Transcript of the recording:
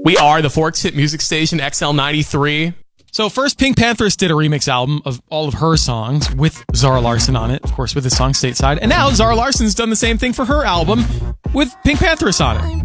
We are the Forks Hit Music Station, XL93. So first, Pink Panthers did a remix album of all of her songs with Zara Larsson on it, of course, with the song Stateside. And now Zara Larsson's done the same thing for her album with Pink Panthers on it.